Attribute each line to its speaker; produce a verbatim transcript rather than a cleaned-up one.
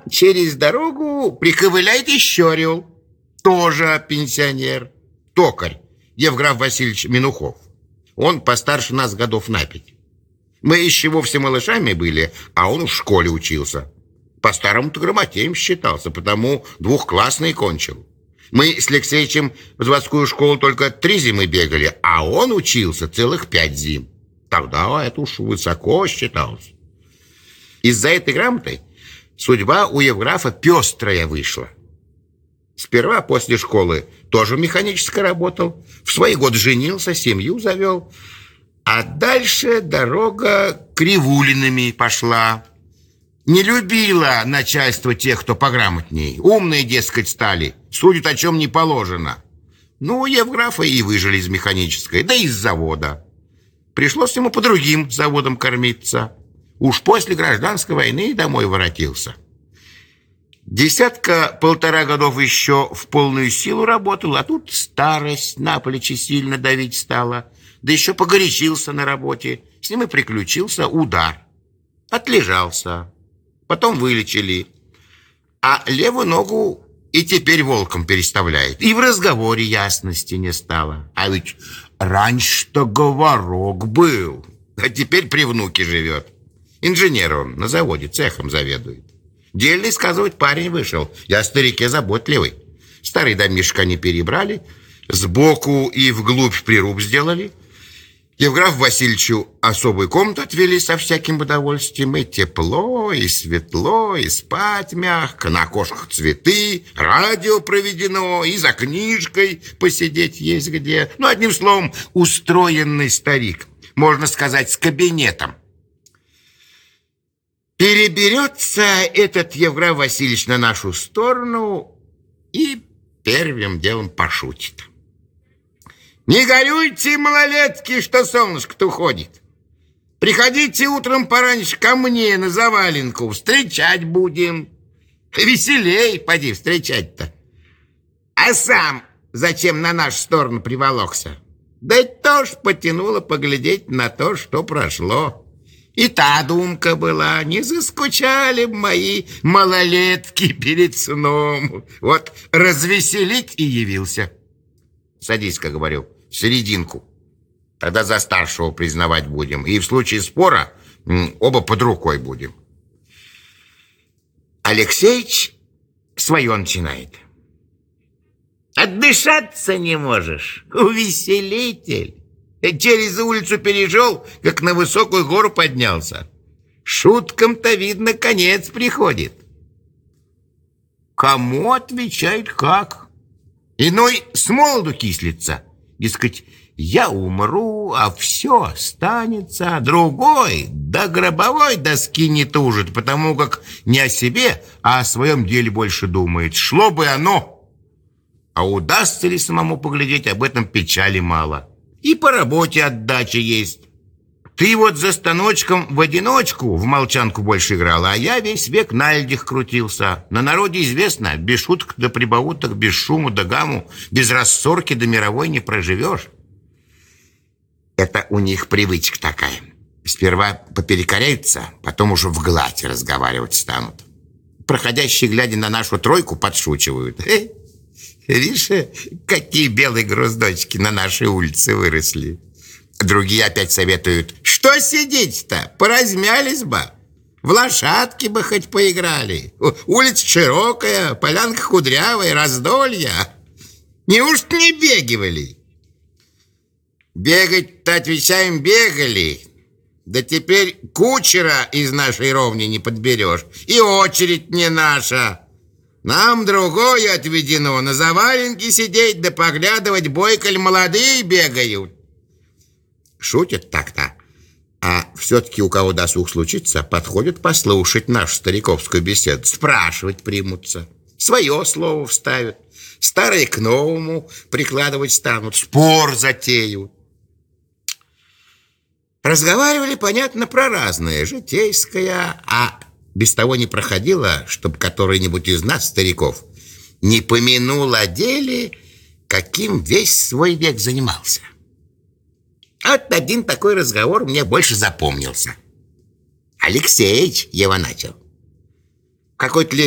Speaker 1: через дорогу приковыляет еще орел, тоже пенсионер, токарь, Евграф Васильевич Минухов. Он постарше нас годов на пять. Мы еще вовсе малышами были, а он в школе учился. По-старому-то грамотеем считался, потому двухклассный кончил. Мы с Алексеичем в заводскую школу только три зимы бегали, а он учился целых пять зим. Тогда это уж высоко считалось. Из-за этой грамоты судьба у Евграфа пестрая вышла. Сперва после школы тоже механически работал, в свои годы женился, семью завел, а дальше дорога кривулинами пошла. Не любила начальство тех, кто пограмотней. Умные, дескать, стали, судят, о чем не положено. Ну, Евграфа и выжили из механической, да и из завода. Пришлось ему по другим заводам кормиться. Уж после гражданской войны домой воротился. Десятка-полтора годов еще в полную силу работал, а тут старость на плечи сильно давить стала. Да еще погорячился на работе. С ним и приключился удар. Отлежался. Потом вылечили. А левую ногу и теперь волком переставляет. И в разговоре ясности не стало. А ведь раньше-то говорок был. А теперь при внуке живет. Инженер он, на заводе цехом заведует. Дельный, сказывать, парень вышел. Я о старике заботливый. Старый домишко они перебрали, сбоку и вглубь прируб сделали. Евграфу Васильевичу особую комнату отвели со всяким удовольствием. И тепло, и светло, и спать мягко. На окошках цветы, радио проведено, и за книжкой посидеть есть где. Ну, одним словом, устроенный старик. Можно сказать, с кабинетом. Переберется этот Евграф Васильевич на нашу сторону и первым делом пошутит. Не горюйте, малолетки, что солнышко-то уходит. Приходите утром пораньше ко мне на заваленку, встречать будем. Веселей, поди, встречать-то. А сам зачем на нашу сторону приволокся? Да тоже потянуло поглядеть на то, что прошло. И та думка была, не заскучали б мои малолетки перед сном. Вот развеселить и явился. Садись-ка, говорю, в серединку. Тогда за старшего признавать будем. И в случае спора оба под рукой будем. Алексеич свое начинает. Отдышаться не можешь, увеселитель. Через улицу перешел, как на высокую гору поднялся. Шуткам-то, видно, конец приходит. Кому отвечает как? Иной с молоду кислится. Дескать, я умру, а все останется. Другой до гробовой доски не тужит, потому как не о себе, а о своем деле больше думает. Шло бы оно. А удастся ли самому поглядеть, об этом печали мало. И по работе отдача есть. Ты вот за станочком в одиночку в молчанку больше играл, а я весь век на льдях крутился. На народе известно, без шуток да прибауток, без шуму да гамму, без рассорки до мировой не проживешь. Это у них привычка такая. Сперва поперекоряются, потом уже вгладь разговаривать станут. Проходящие, глядя на нашу тройку, подшучивают. Э, видишь, какие белые груздочки на нашей улице выросли. Другие опять советуют: что сидеть-то, поразмялись бы, в лошадки бы хоть поиграли. Улица широкая, полянка кудрявая, раздолья. Неужто не бегивали? Бегать-то, отвечаем, бегали. Да теперь кучера из нашей ровни не подберешь. И очередь не наша. Нам другое отведено: на заваленке сидеть да поглядывать, бойко ли молодые бегают. Шутят так-то. А все-таки у кого досуг случится, подходят послушать нашу стариковскую беседу. Спрашивать примутся. Свое слово вставят. Старые к новому прикладывать станут. Спор затеют. Разговаривали, понятно, про разное. Житейское. А без того не проходило, чтобы который-нибудь из нас, стариков, не помянул о деле, каким весь свой век занимался. Вот один такой разговор мне больше запомнился. Алексеич его начал. Какой-то